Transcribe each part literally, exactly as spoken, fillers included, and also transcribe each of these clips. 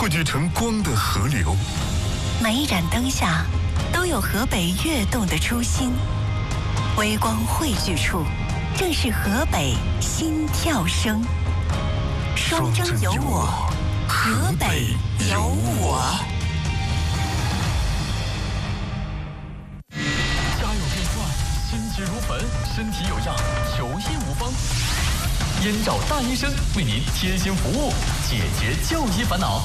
汇聚成光的河流。 每一盏灯下都有河北跃动的初心，微光汇聚处，正是河北心跳声。双征有我，河北有我。 家有变幻，心急如焚，身体有恙，求医无方。燕赵大医生为您贴心服务，解决就医烦恼。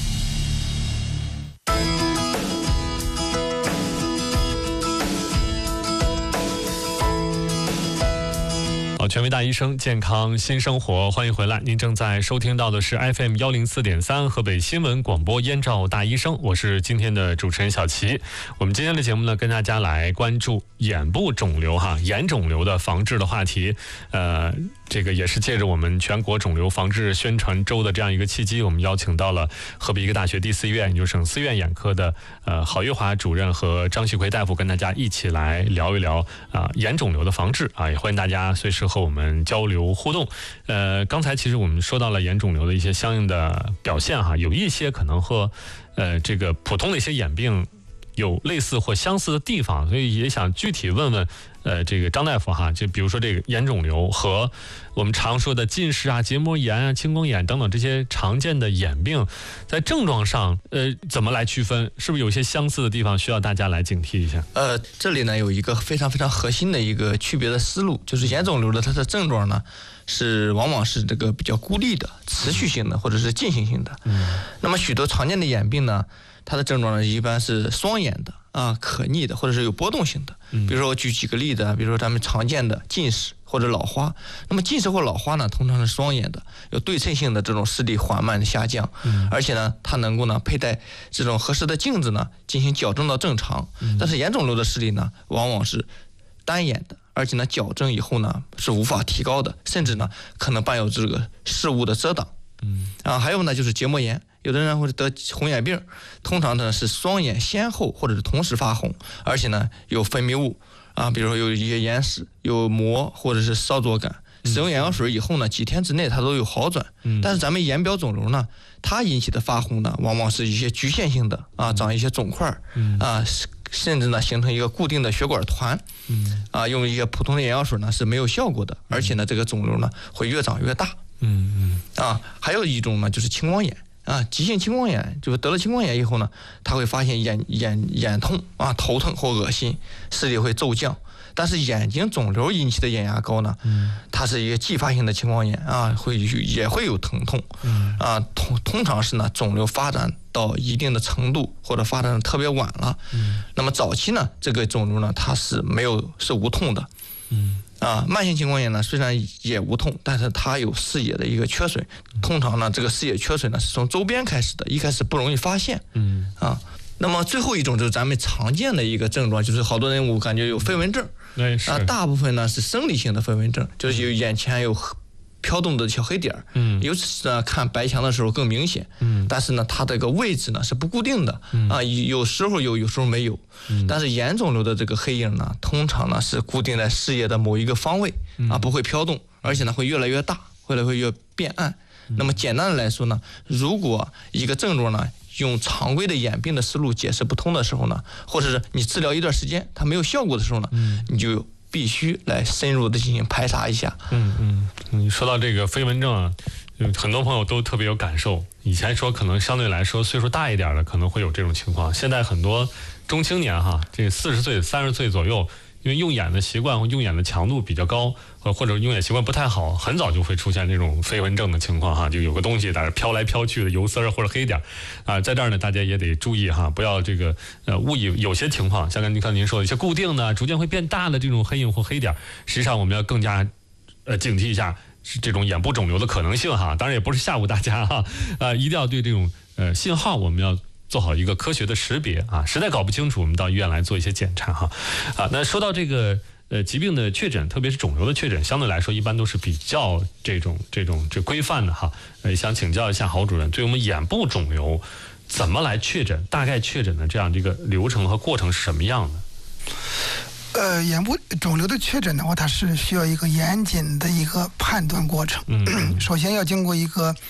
好，权威大医生，健康新生活，欢迎回来。您正在收听到的是 F M 幺零四点三河北新闻广播燕赵大医生，我是今天的主持人小齐。我们今天的节目呢，跟大家来关注眼部肿瘤哈，眼肿瘤的防治的话题。呃，这个也是借着我们全国肿瘤防治宣传周的这样一个契机，我们邀请到了河北医科大学第四医院，也就是省四院眼科的呃郝月华主任和张旭奎大夫，跟大家一起来聊一聊啊、呃、眼肿瘤的防治啊，也欢迎大家随时和我们交流互动。呃，刚才其实我们说到了眼肿瘤的一些相应的表现哈，有一些可能和呃这个普通的一些眼病有类似或相似的地方，所以也想具体问问呃这个张大夫哈，就比如说这个眼肿瘤和我们常说的近视啊、结膜炎啊、青光眼等等这些常见的眼病，在症状上呃怎么来区分？是不是有些相似的地方需要大家来警惕一下？ 呃，这里呢有一个非常非常核心的一个区别的思路，就是眼肿瘤的它的症状呢是往往是这个比较孤立的、持续性的或者是进行性的。嗯，那么许多常见的眼病呢，它的症状呢一般是双眼的啊、可逆的，或者是有波动性的。比如说我举几个例子啊，比如说咱们常见的近视或者老花。那么近视或老花呢，通常是双眼的，有对称性的这种视力缓慢的下降，嗯、而且呢，它能够呢佩戴这种合适的镜子呢进行矫正到正常。嗯、但是眼肿瘤的视力呢，往往是单眼的，而且呢矫正以后呢是无法提高的，甚至呢可能伴有这个视物的遮挡。嗯啊，还有呢就是结膜炎。有的人会得红眼病，通常呢是双眼先后或者是同时发红，而且呢有分泌物啊，比如说有一些眼屎、有膜或者是烧灼感。使用眼药水以后呢，几天之内它都有好转。但是咱们眼表肿瘤呢，它引起的发红呢，往往是一些局限性的啊，长一些肿块啊，甚至呢形成一个固定的血管团。啊，用一些普通的眼药水呢是没有效果的，而且呢这个肿瘤呢会越长越大。嗯嗯啊，还有一种呢就是青光眼。啊，急性青光眼就是得了青光眼以后呢，他会发现眼眼眼痛啊、头疼或恶心，视力会骤降。但是眼睛肿瘤引起的眼压高呢，嗯、它是一个继发性的青光眼啊，会也会有疼痛，嗯、啊，通通常是呢肿瘤发展到一定的程度或者发展的特别晚了，嗯、那么早期呢这个肿瘤呢它是没有是无痛的，嗯。啊，慢性青光眼呢，虽然也无痛，但是它有视野的一个缺水。通常呢，这个视野缺水呢是从周边开始的，一开始不容易发现。嗯啊，那么最后一种就是咱们常见的一个症状，就是好多人我感觉有飞蚊症。 对， 啊，大部分呢是生理性的飞蚊症，就是有眼前有飘动的小黑点儿，嗯，尤其是呢看白墙的时候更明显，嗯，但是呢它这个位置呢是不固定的，嗯、啊，有时候有，有时候没有，嗯，但是眼肿瘤的这个黑影呢，通常呢是固定在视野的某一个方位，啊，不会飘动，而且呢会越来越大，会来会越变暗。嗯、那么简单的来说呢，如果一个症状呢用常规的眼病的思路解释不通的时候呢，或者是你治疗一段时间它没有效果的时候呢，嗯、你就必须来深入的进行排查一下。 嗯嗯，你说到这个飞蚊症啊，很多朋友都特别有感受。以前说可能相对来说岁数大一点的可能会有这种情况，现在很多中青年哈，这四十岁、三十岁左右，因为用眼的习惯或用眼的强度比较高，或者用眼习惯不太好，很早就会出现这种飞蚊症的情况哈，就有个东西在这飘来飘去的油丝或者黑点啊，在这儿呢大家也得注意哈，不要这个呃误以有些情况，像刚才您说的一些固定的、逐渐会变大的这种黑影或黑点，实际上我们要更加呃警惕一下是这种眼部肿瘤的可能性哈。当然也不是吓唬大家哈，呃一定要对这种呃信号我们要做好一个科学的识别啊，实在搞不清楚我们到医院来做一些检查哈。啊，那说到这个呃疾病的确诊，特别是肿瘤的确诊，相对来说一般都是比较这种这种这规范的哈。呃，想请教一下郝主任，对我们眼部肿瘤怎么来确诊，大概确诊的这样这个流程和过程是什么样的？ 呃，眼部肿瘤的确诊的话，它是需要一个严谨的一个判断过程。嗯，首先要经过一个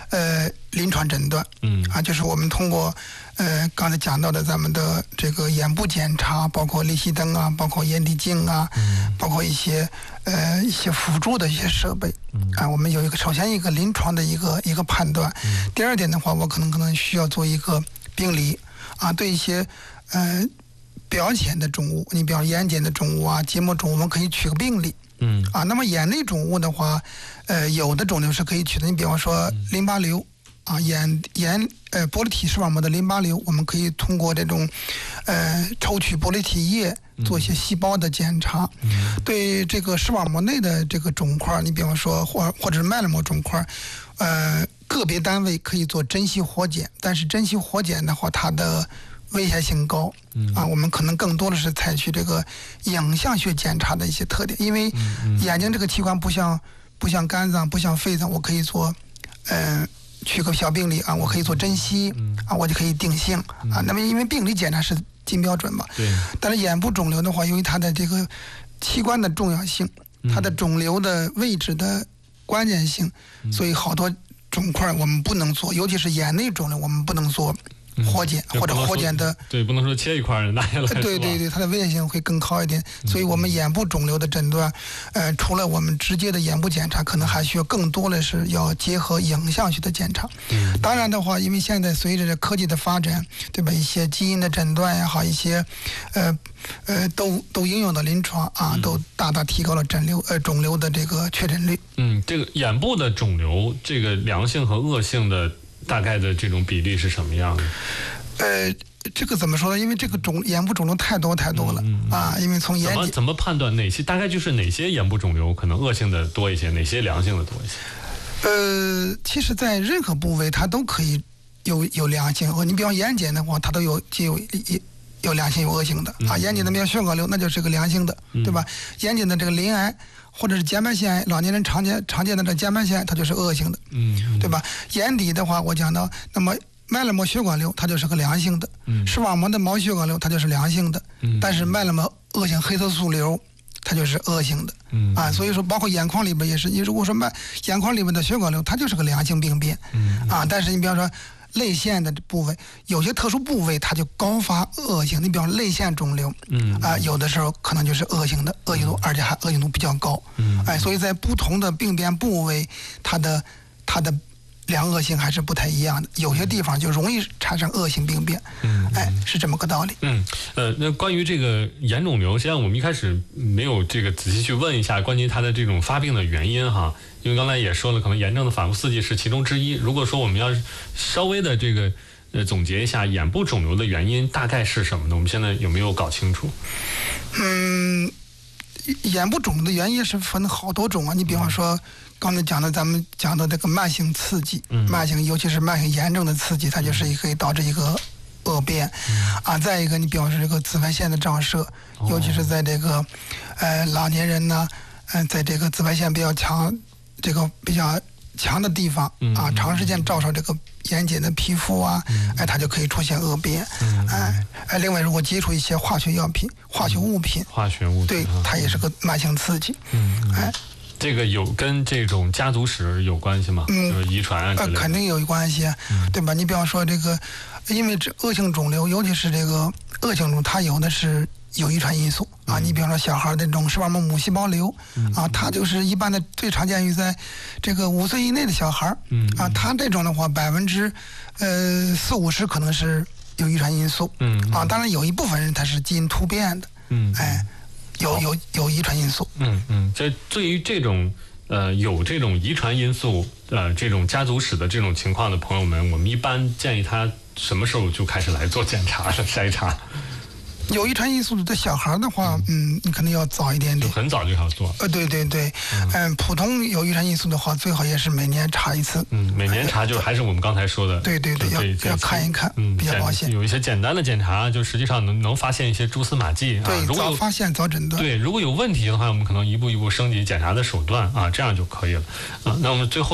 呃临床诊断， 嗯啊，就是我们通过呃刚才讲到的咱们的这个眼部检查，包括利息灯啊，包括眼底镜啊， 嗯包括一些呃一些辅助的一些设备， 嗯啊，我们有一个首先一个临床的一个一个判断， 嗯第二点的话，我可能可能需要做一个病理，啊，对一些呃表浅的肿物，你比方眼睑的肿物啊，结膜肿物，我们可以取个病理。 嗯啊，那么眼内肿物的话，呃，有的肿瘤是可以取的。你比方说淋巴瘤啊，眼眼呃玻璃体视网膜的淋巴瘤，我们可以通过这种呃抽取玻璃体液做一些细胞的检查。 嗯对这个视网膜内的这个肿块，你比方说或或者是脉络膜肿块，呃，个别单位可以做针细活检，但是针细活检的话，它的危险性高，啊，我们可能更多的是采取这个影像学检查的一些特点，因为眼睛这个器官不像不像肝脏，不像肺脏，我可以做，呃，取个小病理啊，我可以做针析，啊，我就可以定性啊。那么因为病理检查是金标准嘛， 对， 但是眼部肿瘤的话，由于它的这个器官的重要性，它的肿瘤的位置的关键性，所以好多肿块我们不能做，尤其是眼内肿瘤，我们不能做活检、 嗯、 或者活检的， 对，不能说切一块拿下来， 对对对，它的危险性会更高一点。所以我们眼部肿瘤的诊断，呃，除了我们直接的眼部检查，可能还需要更多的是要结合影像学的检查。 嗯、 当然的话，因为现在随着科技的发展，对吧？一些基因的诊断也好，一些，呃呃，都都应用到临床啊， 嗯、 都大大提高了诊瘤呃肿瘤的这个确诊率。 嗯，这个眼部的肿瘤，这个良性和恶性的。大概的这种比例是什么样的？ 呃，这个怎么说呢？因为这个肿眼部肿瘤太多太多了、 嗯嗯、 啊！因为从眼怎么怎么判断哪些？大概就是哪些眼部肿瘤可能恶性的多一些，哪些良性的多一些？ 呃，其实，在任何部位它都可以有有良性。你比方眼睑的话，它都有既有有有良性有恶性的、嗯、啊。眼睑的比方血管瘤，那就是个良性的， 嗯、 对吧？眼睑的这个鳞癌。或者是睑板腺癌，老年人常见常见的这睑板腺癌，它就是恶性的， 嗯，嗯对吧？眼底的话，我讲到，那么脉络膜血管瘤，它就是个良性的， 嗯， 视网膜的毛血管瘤，它就是良性的， 嗯， 但是脉络膜恶性黑色素瘤，它就是恶性的， 嗯啊，所以说包括眼眶里边也是，你如果说脉眼眶里边的血管瘤，它就是个良性病变， 嗯， 啊，但是你比方说。泪腺的部位有些特殊部位它就高发恶性，你比方泪腺肿瘤， 嗯啊、呃，有的时候可能就是恶性的，恶性度而且还恶性度比较高， 嗯， 哎，所以在不同的病变部位，它的它的良恶性还是不太一样的，有些地方就容易产生恶性病变， 嗯， 哎，是这么个道理。 嗯，呃，那关于这个眼肿瘤，实际上我们一开始没有这个仔细去问一下关于它的这种发病的原因哈。因为刚才也说了，可能炎症的反复刺激是其中之一。如果说我们要稍微的这个呃总结一下眼部肿瘤的原因大概是什么呢？我们现在有没有搞清楚？ 嗯，眼部肿瘤的原因是分好多种啊。你比方说刚才讲的，咱们讲的这个慢性刺激， 嗯、 慢性尤其是慢性炎症的刺激，它就是可以导致一个恶变、 嗯、 啊。再一个，你比方说这个紫外线的照射， 哦、 尤其是在这个呃老年人呢，嗯、呃，在这个紫外线比较强。这个比较强的地方啊，长时间照射这个眼睑的皮肤啊，哎，它就可以出现恶变。哎哎，另外如果接触一些化学药品、化学物品， 化学物品， 对，它也是个慢性刺激。 嗯， 哎， 这个有跟这种家族史有关系吗？嗯，就是遗传啊之类的。 呃，肯定有关系，对吧？你比方说这个，因为这恶性肿瘤，尤其是这个恶性肿瘤，它有的是。有遗传因素啊，你比方说小孩的这种视网膜母细胞瘤啊，它就是一般的最常见于在这个五岁以内的小孩啊，它这种的话百分之呃四五十可能是有遗传因素啊，当然有一部分人他是基因突变的，哎，有有有遗传因素。 嗯嗯，这对于这种呃有这种遗传因素呃这种家族史的这种情况的朋友们，我们一般建议他什么时候就开始来做检查了筛查？ 有遗传因素的小孩的话，嗯，你可能要早一点点， 很早就要做。 呃，对对对，嗯、呃，普通有遗传因素的话，最好也是每年查一次。 嗯，每年查就还是我们刚才说的， 对对对，要要看一看，嗯，比较保险。 有一些简单的检查，就实际上能能发现一些蛛丝马迹啊。 对， 如果早发现早诊断。 对，如果有问题的话，我们可能一步一步升级检查的手段啊，这样就可以了啊。那我们最后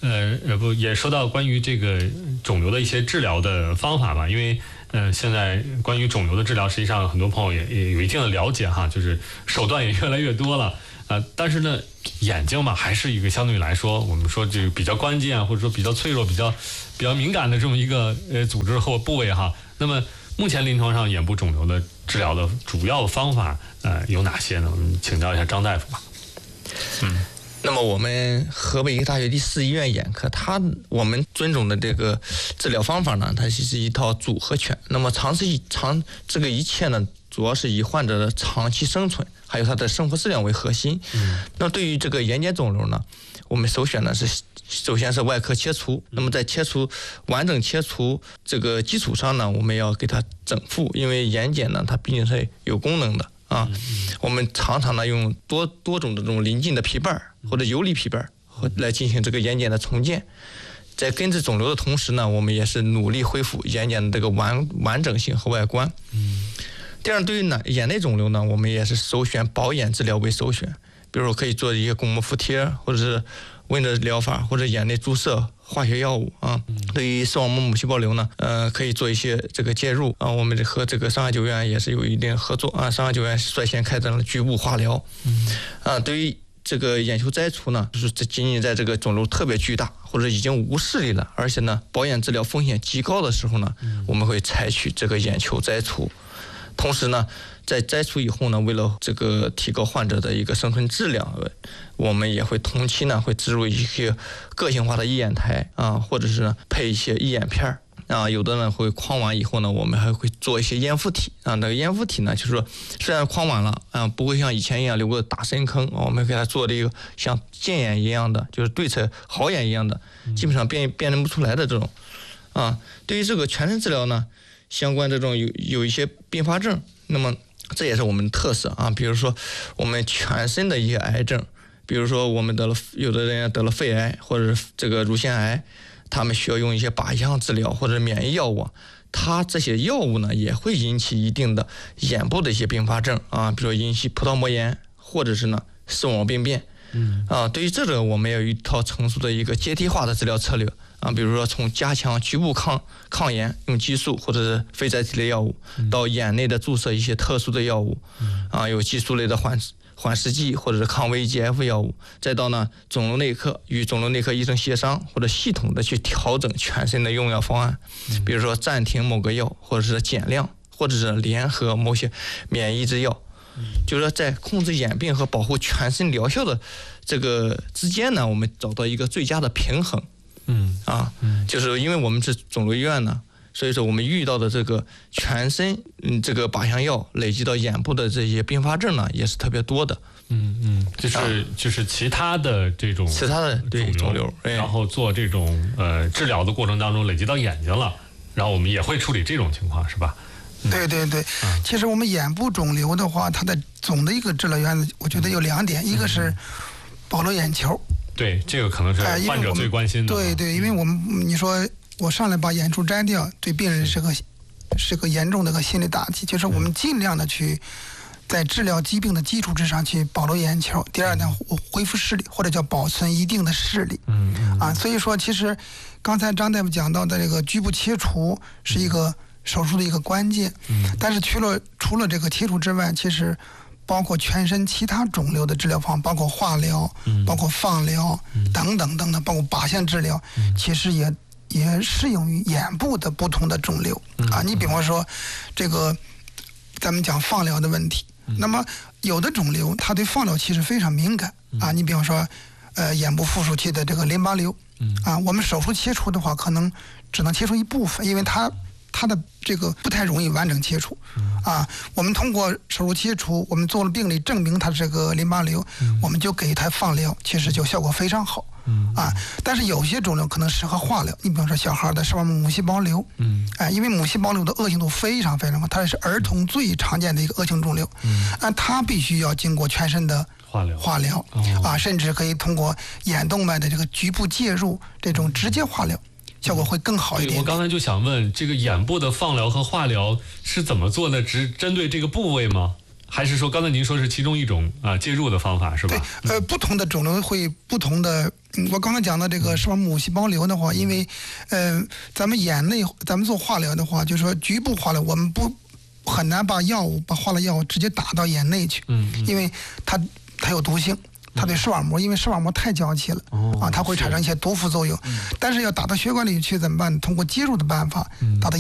呃呃不，也说到关于这个肿瘤的一些治疗的方法吧，因为呃现在关于肿瘤的治疗，实际上很多朋友也也有一定的了解哈，就是手段也越来越多了。呃，但是呢，眼睛嘛，还是一个相对来说，我们说这个比较关键，或者说比较脆弱、比较比较敏感的这么一个呃组织或部位哈。那么目前临床上眼部肿瘤的治疗的主要方法呃有哪些呢？我们请教一下张大夫吧。嗯。 那么我们河北医科大学第四医院眼科，它我们尊重的这个治疗方法呢，它是一套组合拳。那么长期长这个一切呢，主要是以患者的长期生存还有他的生活质量为核心。嗯。那对于这个眼睑肿瘤呢，我们首选呢是首先是外科切除。那么在切除完整切除这个基础上呢，我们要给它整复，因为眼睑呢它毕竟是有功能的。啊，我们常常呢用多多种的这种临近的皮瓣或者游离皮瓣来进行这个眼睑的重建，在根治肿瘤的同时呢，我们也是努力恢复眼睑的这个完完整性和外观。嗯。第二，对于呢眼内肿瘤呢，我们也是首选保眼治疗为首选，比如说可以做一些巩膜敷贴，或者是温热疗法，或者眼内注射化学药物啊。对于视网膜母细胞瘤呢，呃，可以做一些这个介入啊。我们和这个上海九院也是有一定合作啊。上海九院率先开展了局部化疗。嗯。啊，对于这个眼球摘除呢，就是这仅仅在这个肿瘤特别巨大或者已经无视力了，而且呢保眼治疗风险极高的时候呢，我们会采取这个眼球摘除。同时呢，在摘除以后呢，为了这个提高患者的一个生存质量，我们也会同期呢会植入一些个性化的义眼台啊，或者是呢配一些义眼片啊，有的呢会框完以后呢，我们还会做一些咽附体啊。那个咽附体呢，就是说虽然框完了啊，不会像以前一样留个大深坑，我们给它做这个像剑眼一样的，就是对侧好眼一样的，基本上辨辨认不出来的这种啊。对于这个全身治疗呢，相关这种有有一些并发症，那么这也是我们的特色啊。比如说我们全身的一些癌症，比如说我们得了有的人得了肺癌或者是这个乳腺癌，他们需要用一些靶向治疗或者免疫药物，它这些药物呢也会引起一定的眼部的一些并发症啊，比如说引起葡萄膜炎或者是呢视网膜病变。嗯啊，对于这个我们有一套成熟的一个阶梯化的治疗策略啊，比如说从加强局部抗抗炎，用激素或者是非甾体类药物，到眼内的注射一些特殊的药物，啊，有激素类的缓缓释剂或者是抗 V E G F 药物，再到呢肿瘤内科与肿瘤内科医生协商或者系统的去调整全身的用药方案，比如说暂停某个药，或者是减量，或者是联合某些免疫抑制药。就是说在控制眼病和保护全身疗效的这个之间呢，我们找到一个最佳的平衡。嗯啊，就是因为我们是肿瘤医院呢，所以说我们遇到的这个全身嗯这个靶向药累积到眼部的这些并发症呢，也是特别多的。 嗯嗯，就是、啊、就是其他的这种其他的对肿瘤， 然后做这种呃治疗的过程当中累积到眼睛了，然后我们也会处理这种情况，是吧？ 对对对，其实我们眼部肿瘤的话，它的总的一个治疗原则，我觉得有两点，一个是保留眼球。 对，这个可能是患者最关心的。 对对，因为我们你说我上来把眼珠摘掉，对病人是个是个严重的个心理打击，就是我们尽量的去在治疗疾病的基础之上去保留眼球。第二呢，恢复视力或者叫保存一定的视力。嗯嗯啊，所以说其实刚才张大夫讲到的这个局部切除是一个手术的一个关键，但是除了除了这个切除之外，其实包括全身其他肿瘤的治疗方，包括化疗、包括放疗等等等等，包括靶向治疗，其实也也适用于眼部的不同的肿瘤啊。你比方说这个咱们讲放疗的问题，那么有的肿瘤它对放疗其实非常敏感啊。你比方说呃眼部附属体的这个淋巴瘤啊，我们手术切除的话，可能只能切除一部分，因为它它的这个不太容易完整切除啊。我们通过手术切除，我们做了病理证明它这个淋巴瘤，我们就给它放疗，其实就效果非常好啊。但是有些肿瘤可能适合化疗，你比方说小孩的视网膜母细胞瘤，哎，因为母细胞瘤的恶性度非常非常高，它是儿童最常见的一个恶性肿瘤，啊，它必须要经过全身的化疗，化疗啊，甚至可以通过眼动脉的这个局部介入这种直接化疗，效果会更好一点。 我刚才就想问，这个眼部的放疗和化疗是怎么做的？只针对这个部位吗？ 还是说刚才您说是其中一种啊、呃、介入的方法是吧？ 对，呃，不同的肿瘤会不同的。嗯、我刚才讲的这个视网膜细胞瘤的话，因为，呃，咱们眼内咱们做化疗的话，就是说局部化疗，我们不很难把药物把化疗药物直接打到眼内去，嗯，嗯因为它它有毒性。它对视网膜，因为视网膜太娇气了，哦、啊，它会产生一些毒副作用。但是要打到血管里去怎么办？通过接入的办法，达到